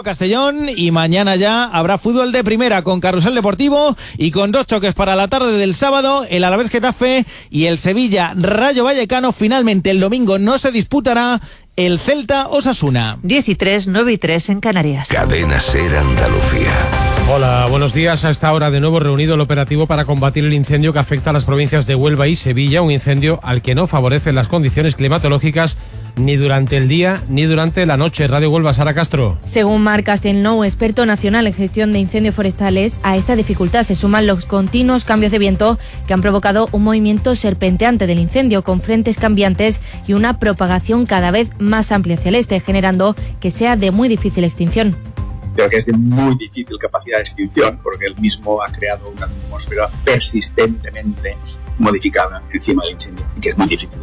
Castellón, y mañana ya habrá fútbol de primera con Carrusel Deportivo y con 2 choques para la tarde del sábado, el Alavés Getafe y el Sevilla Rayo Vallecano. Finalmente el domingo no se disputará el Celta Osasuna. 10:03, 9:03 en Canarias. Cadena SER Andalucía. Hola, buenos días. A esta hora de nuevo reunido el operativo para combatir el incendio que afecta a las provincias de Huelva y Sevilla, un incendio al que no favorecen las condiciones climatológicas ni durante el día ni durante la noche. Radio Huelva, Sara Castro. Según Marc Castelnou, experto nacional en gestión de incendios forestales, a esta dificultad se suman los continuos cambios de viento que han provocado un movimiento serpenteante del incendio con frentes cambiantes y una propagación cada vez más amplia hacia el este, generando que sea de muy difícil extinción. Creo que es de muy difícil capacidad de extinción porque él mismo ha creado una atmósfera persistentemente modificada encima del incendio y que es muy difícil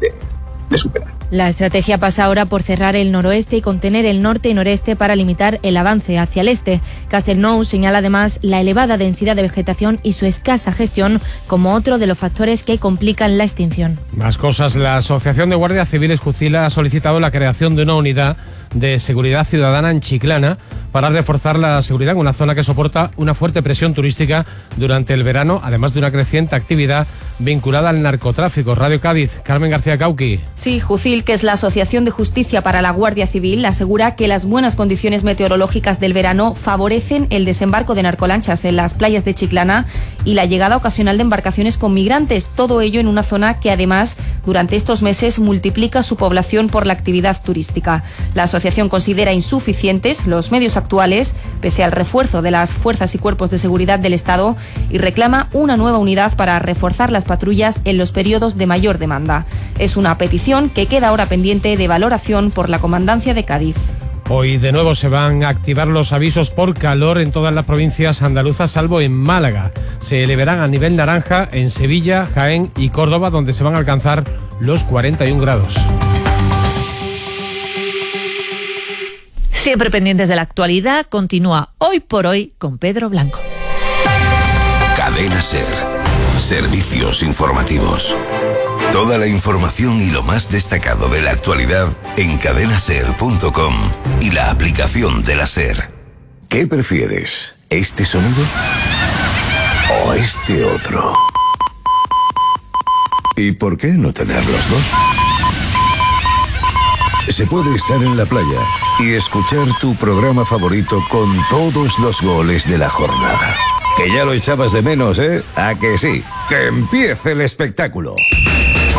de superar. La estrategia pasa ahora por cerrar el noroeste y contener el norte y noreste para limitar el avance hacia el este. Castelnou señala además la elevada densidad de vegetación y su escasa gestión como otro de los factores que complican la extinción. Más cosas. La Asociación de Guardias Civiles Jucila ha solicitado la creación de una unidad de seguridad ciudadana en Chiclana para reforzar la seguridad en una zona que soporta una fuerte presión turística durante el verano, además de una creciente actividad vinculada al narcotráfico. Radio Cádiz, Carmen García Cauqui. Sí, Jucil, que es la Asociación de Justicia para la Guardia Civil, asegura que las buenas condiciones meteorológicas del verano favorecen el desembarco de narcolanchas en las playas de Chiclana y la llegada ocasional de embarcaciones con migrantes, todo ello en una zona que además durante estos meses multiplica su población por la actividad turística. La asociación considera insuficientes los medios actuales, pese al refuerzo de las fuerzas y cuerpos de seguridad del Estado, y reclama una nueva unidad para reforzar las patrullas en los periodos de mayor demanda. Es una petición que queda ahora pendiente de valoración por la Comandancia de Cádiz. Hoy de nuevo se van a activar los avisos por calor en todas las provincias andaluzas, salvo en Málaga. Se elevarán a nivel naranja en Sevilla, Jaén y Córdoba, donde se van a alcanzar los 41 grados. Siempre pendientes de la actualidad, continúa Hoy por Hoy con Pedro Blanco. Cadena SER. Servicios informativos. Toda la información y lo más destacado de la actualidad en cadenaser.com y la aplicación de la SER. ¿Qué prefieres? ¿Este sonido o este otro? ¿Y por qué no tener los dos? Se puede estar en la playa y escuchar tu programa favorito con todos los goles de la jornada. Que ya lo echabas de menos, ¿eh? ¿A que sí? ¡Que empiece el espectáculo!